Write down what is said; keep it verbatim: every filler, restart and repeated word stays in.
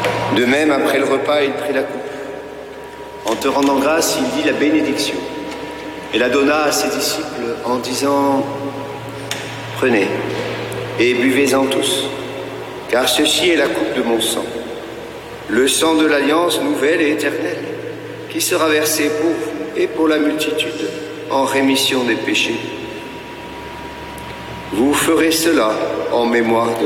De même, après le repas, il prit la coupe. En te rendant grâce, il dit la bénédiction et la donna à ses disciples en disant « Prenez et buvez-en tous, car ceci est la coupe de mon sang, le sang de l'alliance nouvelle et éternelle, qui sera versé pour vous et pour la multitude en rémission des péchés. Vous ferez cela en mémoire de moi. »